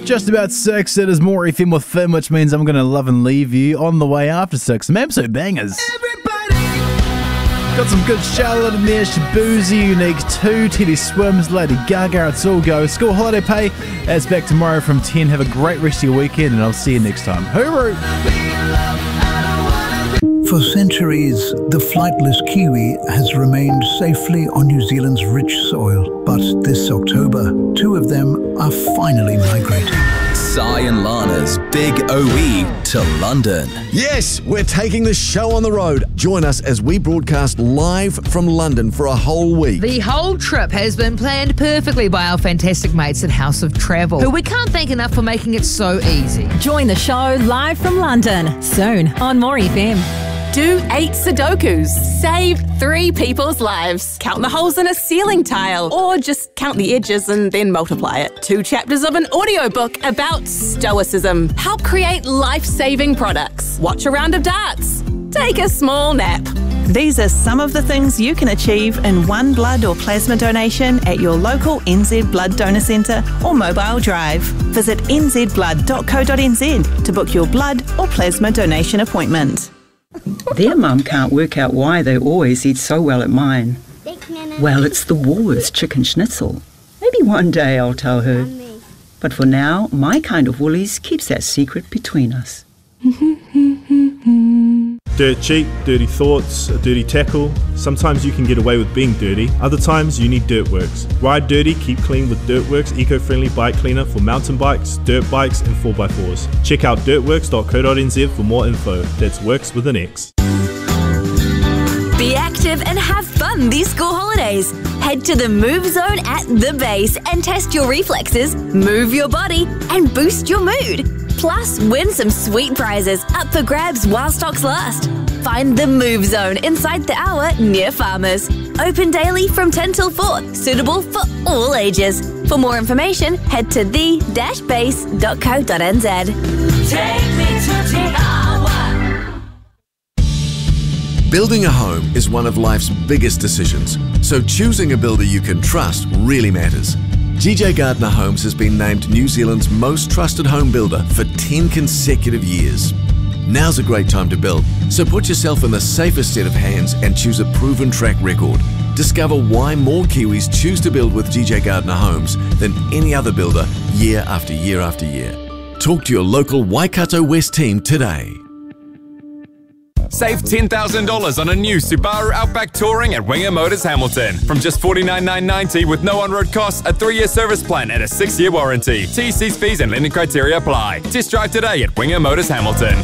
Just about 6, it is more FM with Finn, which means I'm going to love and leave you on the way after 6. Some absolute bangers. Got some good Charlotte in there, Shabuzi, Unique 2, Teddy Swims, Lady Gaga, It's All Go. School holiday pay, that's back tomorrow from 10. Have a great rest of your weekend and I'll see you next time. Hooroo! For centuries, the flightless kiwi has remained safely on New Zealand's rich soil. But this October, 2 of them are finally migrating. Sai and Lana's Big OE to London. Yes, we're taking the show on the road. Join us as we broadcast live from London for a whole week. The whole trip has been planned perfectly by our fantastic mates at House of Travel, who we can't thank enough for making it so easy. Join the show live from London, soon on More FM. Do 8 Sudokus. Save 3 people's lives. Count the holes in a ceiling tile. Or just count the edges and then multiply it. 2 chapters of an audiobook about stoicism. Help create life-saving products. Watch a round of darts. Take a small nap. These are some of the things you can achieve in one blood or plasma donation at your local NZ Blood Donor Centre or mobile drive. Visit nzblood.co.nz to book your blood or plasma donation appointment. Their mum can't work out why they always eat so well at mine. Well, it's the Woolworths chicken schnitzel. Maybe one day I'll tell her. But for now, my kind of Woolies keeps that secret between us. Dirt cheap, dirty thoughts, a dirty tackle. Sometimes you can get away with being dirty. Other times you need Dirtworks. Ride dirty, keep clean with Dirtworks eco-friendly bike cleaner for mountain bikes, dirt bikes and 4x4s. Check out dirtworks.co.nz for more info. That's works with an X. Be active and have fun these school holidays. Head to the Move Zone at the base and test your reflexes, move your body and boost your mood. Plus, win some sweet prizes up for grabs while stocks last. Find the Move Zone inside the hour near Farmers. Open daily from 10 till 4, suitable for all ages. For more information, head to the-base.co.nz. Take me to the hour. Building a home is one of life's biggest decisions, so choosing a builder you can trust really matters. GJ Gardner Homes has been named New Zealand's most trusted home builder for 10 consecutive years. Now's a great time to build, so put yourself in the safest set of hands and choose a proven track record. Discover why more Kiwis choose to build with GJ Gardner Homes than any other builder year after year after year. Talk to your local Waikato West team today. Save $10,000 on a new Subaru Outback Touring at Winger Motors Hamilton. From just $49,990 with no on-road costs, a 3-year service plan and a 6-year warranty. TC's fees and lending criteria apply. Test drive today at Winger Motors Hamilton.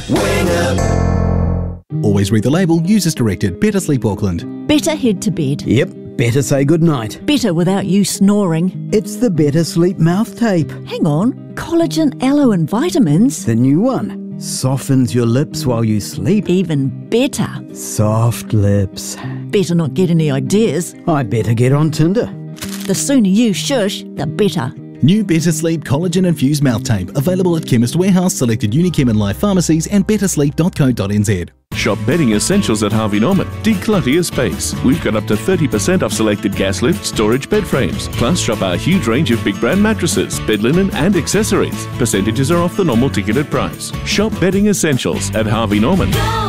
Always read the label. Users directed. Better Sleep Auckland. Better head to bed. Yep. Better say goodnight. Better without you snoring. It's the Better Sleep mouth tape. Hang on. Collagen, aloe and vitamins. The new one. Softens your lips while you sleep. Even better. Soft lips. Better not get any ideas. I better get on Tinder. The sooner you shush, the better. New Better Sleep Collagen Infused Mouth Tape. Available at Chemist Warehouse, selected Unichem and Life pharmacies and bettersleep.co.nz. Shop bedding essentials at Harvey Norman. Declutter your space. We've got up to 30% off selected gas lift storage bed frames. Plus, shop our huge range of big brand mattresses, bed linen and accessories. Percentages are off the normal ticketed price. Shop bedding essentials at Harvey Norman.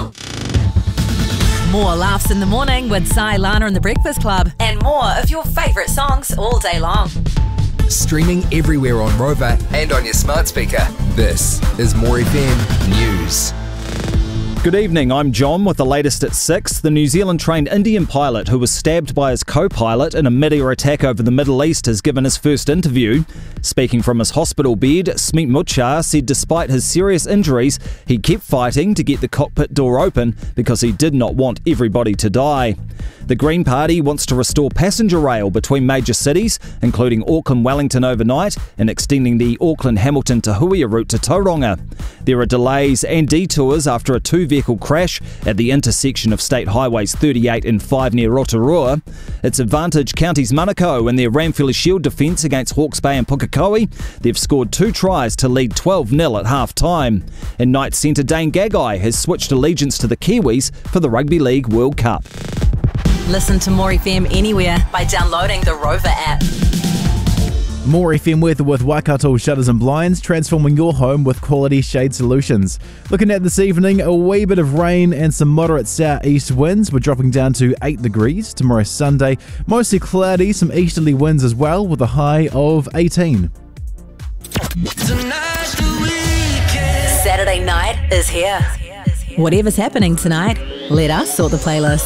More laughs in the morning with Sai, Lana and the Breakfast Club. And more of your favourite songs all day long. Streaming everywhere on Rover and on your smart speaker. This is More FM News. Good evening, I'm John with the latest at 6. The New Zealand-trained Indian pilot who was stabbed by his co-pilot in a mid-air attack over the Middle East has given his first interview. Speaking from his hospital bed, Smeet Muchar said despite his serious injuries, he kept fighting to get the cockpit door open because he did not want everybody to die. The Green Party wants to restore passenger rail between major cities, including Auckland-Wellington overnight and extending the Auckland-Hamilton to Huia route to Tauranga. There are delays and detours after a two-vehicle crash at the intersection of State Highways 38 and 5 near Rotorua. It's Advantage County's Manukau in their Ranfurly Shield defence against Hawke's Bay and Pukekohe. They've scored 2 tries to lead 12-0 at half-time. And Knights centre Dane Gagai has switched allegiance to the Kiwis for the Rugby League World Cup. Listen to More FM anywhere by downloading the Rover app. More FM weather with Waikato Shutters and Blinds, transforming your home with quality shade solutions. Looking at this evening, a wee bit of rain and some moderate southeast winds. We're dropping down to 8 degrees. Tomorrow Sunday, mostly cloudy, some easterly winds as well, with a high of 18. Saturday night is here. Whatever's happening tonight, let us sort the playlist.